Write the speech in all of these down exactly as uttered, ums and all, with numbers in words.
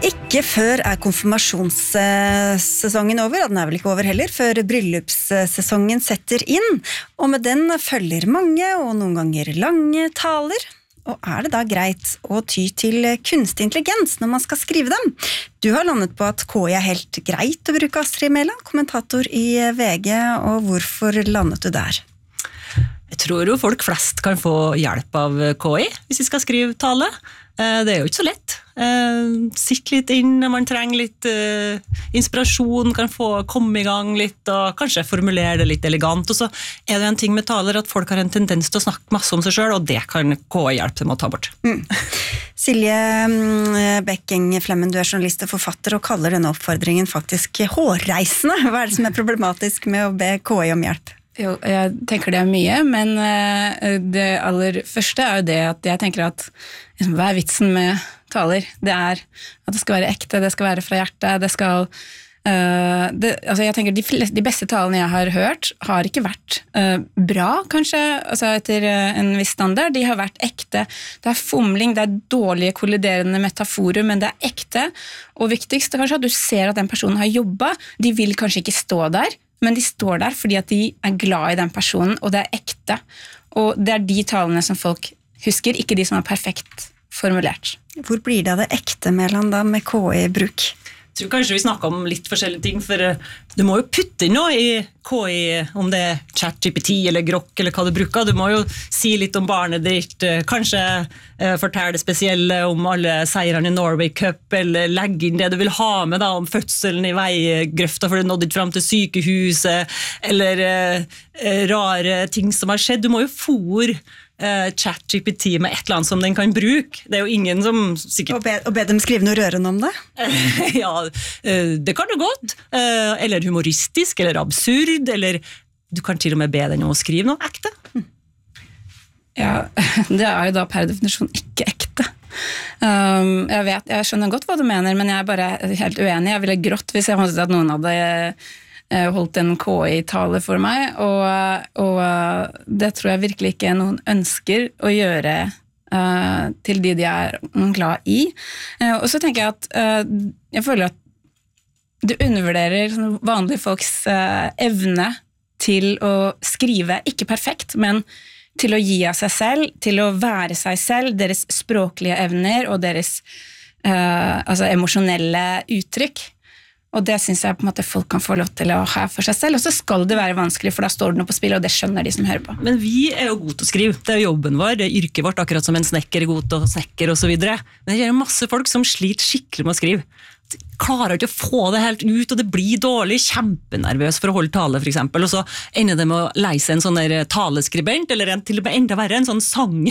Ikke før er konfirmasjonssesongen over, og den er vel ikke over heller, før bryllupssesongen setter inn, og med den følger mange og noen ganger lange taler. Og er det da greit å ty til kunstig intelligens når man skal skrive dem? Du har landet på at K I er helt greit å bruke, Astrid Mæland, kommentator i V G, og hvorfor landet du der? Jeg tror jo folk flest kan få hjelp av K I hvis de skal skrive tale. Det er jo ikke så lett. Sitt litt inn når man trenger litt inspirasjon, kan få komme i gang litt og kanskje formulere det litt elegant. Og så er det en ting med taler at folk har en tendens til å snakke masse om seg selv, og det kan K I hjelpe dem å ta bort. Mm. Silje Bekking-Flemmen, du er journalist og forfatter og kaller denne oppfordringen faktisk hårreisende. Hva er det som er problematisk med å be K I om hjelp? Jo, jeg tenker det er mye, men det aller første er jo det at jeg tenker at liksom, hva er vitsen med taler? Det er at det skal være ekte, det skal være fra hjertet, det skal uh, det, altså jeg tenker de, fleste, de beste talene jeg har hørt har ikke vært uh, bra, kanskje, altså etter uh, en viss standard. De har vært ekte. Det er fomling, det er dårlige kolliderende metaforer, men det er ekte, og viktigst er kanskje at du ser at den personen har jobbet. De vil kanskje ikke stå der, men de står der fordi at de er glad i den personen, og det er ekte. Og det er de talene som folk husker, ikke de som er perfekt formulert. Hvor blir det av det ekte, Mæland, da, med K I-bruk? Jeg tror kanskje vi snakker om litt forskjellige ting, for du må jo putte inn noe i K I, om det er ChatGPT eller Grok eller hva du bruker. Du må jo si litt om barnet ditt, kanskje eh, fortelle det spesielle om alle seirene i Norway Cup, eller legge inn det du vil ha med da, om fødselen i veigrøfta for du nådde ikke frem til sykehuset, eller eh, rare ting som har skjedd. Du må jo fôre ChatGPT med et eller annet som den kan bruke. Det er jo ingen som sikkert... Og be, og be dem skrive noe rørende om det? Ja, det kan du godt. Eller humoristisk, eller absurd, eller du kan til og med be den om å skrive noe ekte. Ja, det er jo da per definisjon ikke ekte. Um, jeg vet, jeg skjønner godt hva du mener, men jeg er bare helt uenig. Jeg ville grått hvis jeg måtte at noen hadde holdt en K I-tale for meg, og, og det tror jeg virkelig ikke noen ønsker å gjøre uh, til de de er glad i. Uh, og så tenker jeg at uh, jeg føler at du undervurderer vanlige folks uh, evne til å skrive, ikke perfekt, men til å gi av seg selv, til å være seg selv, deres språklige evner og deres uh, altså emosjonelle uttrykk. Og det synes jeg på en måte folk kan få lov til å ha for seg selv, og så skal det være vanskelig, for da står det noe på spill, og det skjønner de som hører på. Men vi er jo gode til å skrive, det er jobben vår, det er yrket vårt, akkurat som en snekker er god til å snekker og så videre. Men det er masse folk som sliter skikkelig med å skrive. De klarer ikke å få det helt ut, og det blir dårlig, kjempenervøs for å holde tale for eksempel, og så ender det med å leise en sånn der taleskribent, eller en til og med enda verre, en sånn sang,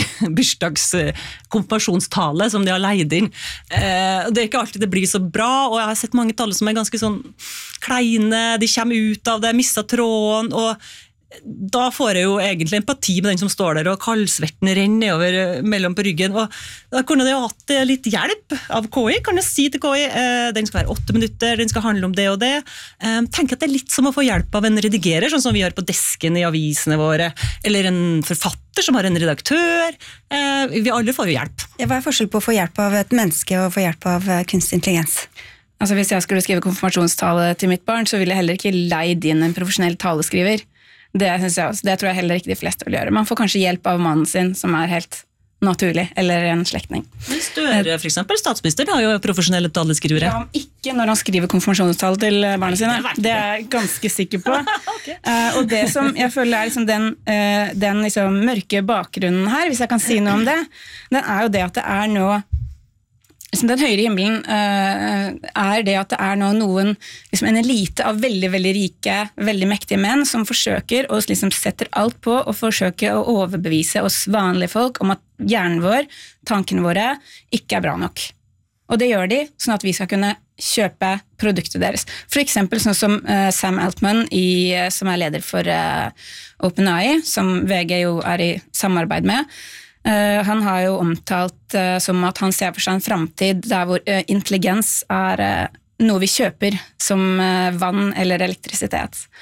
bursdagskonfirmasjonstale som de har leid inn. Eh, det er ikke alltid det blir så bra, og jeg har sett mange tale som er ganske sånn kleine, de kommer ut av det, mistet tråden, og da får jeg jo egentlig empati med den som står der, og kaldsvetten renner over mellom på ryggen, og da kunne jeg hatt litt hjelp av K I, kan jeg si til K I, eh, den skal være åtte minutter, den skal handle om det og det. Eh, tenk at det er litt som å få hjelp av en redigerer, sånn som vi har på desken i avisene våre, eller en forfatter som har en redaktør. Eh, vi alle får jo hjelp. Ja, hva er forskjell på å få hjelp av et menneske og å få hjelp av kunstig intelligens? Altså hvis jeg skulle skrive konfirmasjonstale til mitt barn, så ville jeg heller ikke leid inn en profesjonell taleskriver. Det, synes jeg også, det tror jeg heller ikke de fleste vil gjøre. Man får kanskje hjelp av mannen sin, som er helt naturlig, eller en slektning. Men Støre, for eksempel, statsministeren har jo profesjonelle taleskrivere. Ja, ikke når han skriver konfirmasjonstale til barna sine. Det er jeg ganske sikker på. Okay. uh, og det som jeg føler er liksom den, uh, den liksom mørke bakgrunnen her, hvis jeg kan si noe om det, den er jo det at det er nå liksom den høyere himmelen uh, er det at det er nå noen, liksom en elite av veldig, veldig rike, veldig mektige menn som forsøker og liksom setter alt på og forsøker å overbevise oss vanlige folk om at hjernen vår, tankene våre, ikke er bra nok. Og det gjør de sånn at vi skal kunne kjøpe produktet deres. For eksempel sånn som uh, Sam Altman, i, som er leder for uh, OpenAI, som V G jo er i samarbeid med. Uh, han har jo omtalt uh, som at han ser for seg en fremtid der hvor uh, intelligens er uh, noe vi kjøper som uh, vann eller elektrisitet.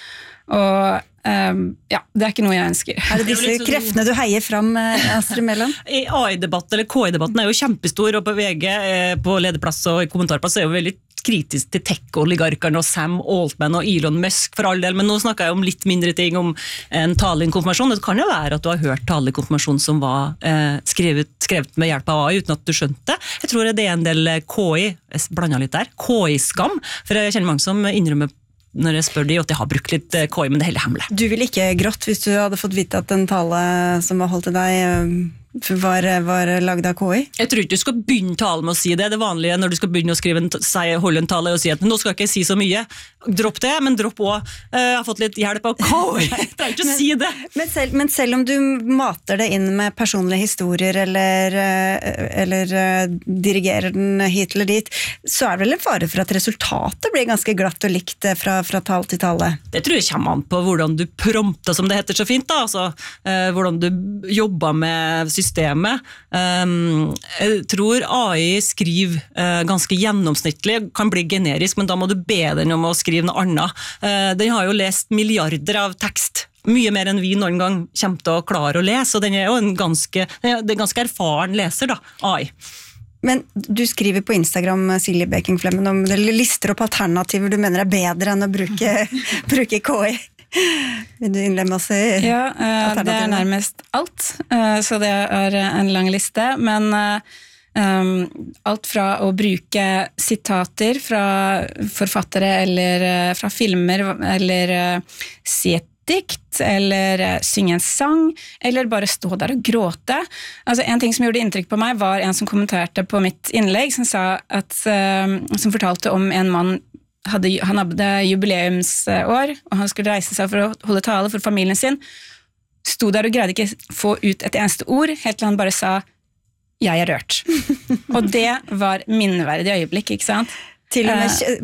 Og um, ja, det er ikke noe jeg ønsker. Er det disse kreftene du heier fram, Astrid Mæland? A I-debatt, eller K I-debatten er jo kjempestor, og på V G, på lederplass og i kommentarplass er jo veldig kritisk til tech-oligarkerne og Sam Altman og Elon Musk for all del, men nå snakker jeg om litt mindre ting om en tale i en konfirmasjon. Det kan jo være at du har hørt tale i konfirmasjon som var eh, skrevet, skrevet med hjelp av A I uten at du skjønte det. Jeg tror det er en del K I, jeg blandet litt der, K I-skam, for jeg kjenner mange som innrømmer når jeg spør de at jeg har brukt litt K I, men det er heller hemmelig. Du ville ikke grått hvis du hadde fått vite at en tale som var holdt til deg var, var laget av K I? Jeg tror ikke du skal begynne tale med å si det. Det vanlige når du skal begynne å skrive en, si, holde en tale og si at nå skal jeg ikke si så mye. Dropp det, men dropp også. Jeg har fått litt hjelp av K I. Jeg trenger ikke å si det. Men selv, men selv om du mater det inn med personlige historier eller, eller dirigerer den hit eller dit, så er det vel en fare for at resultatet blir ganske glatt og likt fra, fra tale til tale? Det tror jeg kommer an på hvordan du prompter, som det heter så fint, da. Altså, eh, hvordan du jobber med systemet. Um, jeg tror A I skriver uh, ganske gjennomsnittlig, kan bli generisk, men da må du be den om å skrive noe annet. Uh, den har jo lest milliarder av tekst, mye mer enn vi noen gang kommer til å klare å lese, og den er jo en ganske, det er en ganske erfaren leser, da, A I. Men du skriver på Instagram, Silje Bekingflemmen, om det lister opp alternativer du mener er bedre enn å bruke, bruke K I. Vil du innlemme oss i Ja, uh, det er nærmest alt, uh, så det er en lang liste, men uh, um, alt fra å bruke sitater fra forfattere eller uh, fra filmer, eller uh, si et dikt, eller uh, synge en sang, eller bare stå der og gråte. Altså, en ting som gjorde inntrykk på meg var en som kommenterte på mitt innlegg, som sa at, uh, som fortalte om en mann Hadde, han hadde jubileumsår, og han skulle reise seg for å holde tale for familien sin. Stod der og greide ikke få ut et eneste ord, helt til han bare sa, jeg er rørt. Og det var minneverdig øyeblikk, ikke sant? Til og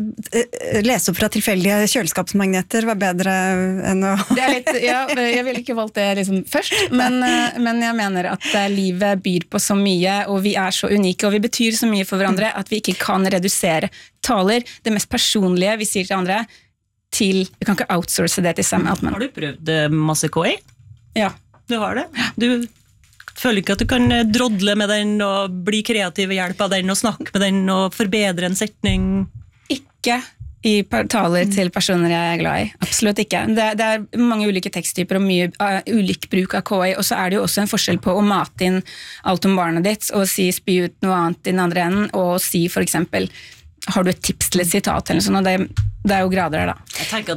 med lese opp fra tilfeldige kjøleskapsmagneter var bedre enn å... Det er litt, ja, jeg ville ikke valgt det liksom først, men, men jeg mener at livet byr på så mye, og vi er så unike, og vi betyr så mye for hverandre, at vi ikke kan redusere taler, det mest personlige vi sier til andre, til, vi kan ikke outsource det til Sam Altman. Har du prøvd masse K I? Ja. Du har det? Du føler ikke at du kan drodle med den og bli kreativ ved hjelp av den og snakke med den og forbedre en setning? Ikke i taler til personer jeg er glad i. Absolutt ikke. Det, det er mange ulike teksttyper og mye uh, ulik bruk av K I, og så er det jo også en forskjell på å mate inn alt om barnet ditt og si spy ut noe annet i den andre enden, og si for eksempel har du et tips til et sitat eller sånn, og det, det er jo grader der da. Jeg tenker at